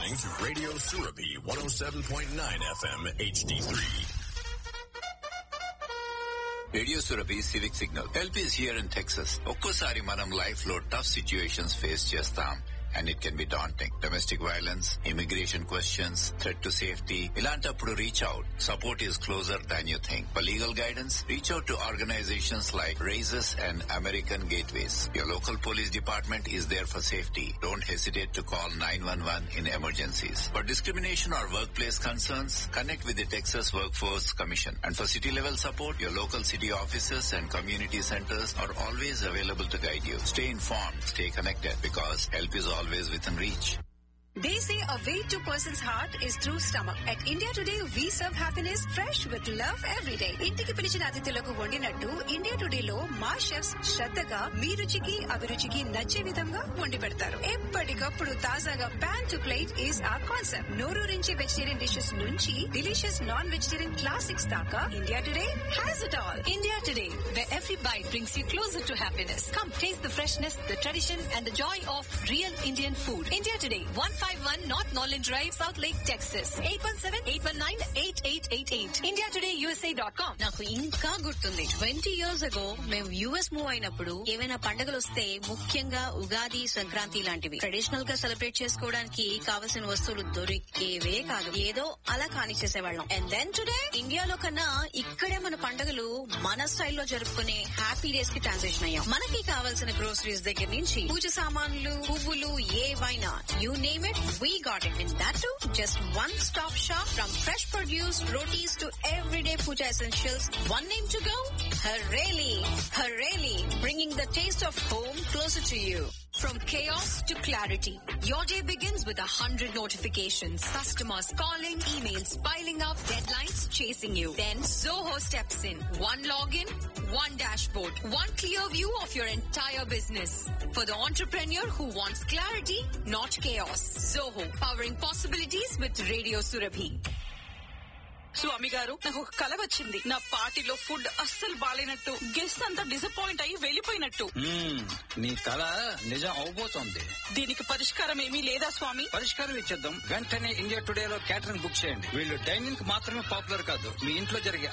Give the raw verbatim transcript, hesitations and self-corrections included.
listening to Radio Surabhi one oh seven point nine F M H D three. Radio Surabhi civic signal. Help is here in Texas. ఒక్కోసారి మనం life లో tough situations face చేస్తాం and it can be daunting. Domestic violence, immigration questions, threat to safety. ఇలాంటప్పుడు reach out. Support is closer than you think. For legal guidance, reach out to organizations like Raises and American Gateways. Your local police department is there for safety. Don't hesitate to call nine one one in emergencies. For discrimination or workplace concerns, connect with the Texas Workforce Commission. And for city level support, your local city offices and community centers are always available to guide you. Stay informed, stay connected, because help is always within reach. They say a way to a person's heart is through stomach. At India Today, we serve happiness fresh with love every day. ఇంటికి పిలిచిన అతిథులకు వండినట్టు India today లో మా chefs శ్రద్ధగా మీ రుచికి అభిరుచికి నచ్చే విధంగా వండి పెడతారు. ఎప్పటికప్పుడు తాజాగా ప్యాన్ టు ప్లేట్ ఈస్ ఆ కాన్సెప్ట్. నోరూరించి వెజిటేరియన్ డిషెస్ నుంచి డిలీషియస్ నాన్ వెజిటేరియన్ క్లాసిక్స్ దాకా India today has it all. India today, where every bite brings you closer to happiness. Come taste the freshness, the tradition and the joy of real Indian food. India Today, one fifty-one North Norland Drive, South Lake, Texas. eight one seven, eight one nine, eight eight eight eight. india today u s a dot com. నాకు ఇంకా గుర్తుంది, twenty years ago మేము US move అయినప్పుడు ఏమైనా పండుగలు వస్తే, ముఖ్యంగా ఉగాది, సంక్రాంతి లాంటివి ట్రెడిషనల్ గా సెలబ్రేట్ చేసుకోవడానికి కావలసిన వస్తువులు దొరికేవే కాదు. ఏదో అలా కానిచ్చేసేవాళ్ళం. అండ్ దెన్ టుడే ఇండియాలో కన్నా ఇక్కడే మన పండుగలు మన స్టైల్లో జరుపుకునే హ్యాపీ డేస్ కి ట్రాన్సిషన్ అయ్యాం. మనకి కావాల్సిన గ్రోసరీస్ దగ్గర నుంచి పూజ సామాన్లు, పువ్వులు, ఏవైనా you name it, we got it. And that too, just one stop shop. From fresh produce, rotis to everyday puja essentials. One name to go? Hareli. Hareli, bringing the taste of home closer to you. From chaos to clarity, your day begins with a hundred notifications. Customers calling, emails piling up, deadlines chasing you. Then Zoho steps in. One login, one dashboard, one clear view of your entire business. For the entrepreneur who wants clarity, not chaos. Zoho, powering possibilities with Radio Surabhi. స్వామి గారు, నాకు ఒక కల వచ్చింది. నా పార్టీలో food అస్సలు బాలేనట్టు, guest అంతా disappoint అయ్యి వెళ్ళిపోయినట్టు. నీ కల నిజం అవబోతోంది. దీనికి పరిష్కారం ఏమీ లేదా స్వామి? పరిష్కారం ఇచ్చేద్దాం. వెంటనే ఇండియా టుడే లో క్యాటరింగ్ బుక్ చేయండి. వీళ్ళు డైనింగ్ మాత్రమే పాపులర్ కాదు, మీ ఇంట్లో జరిగే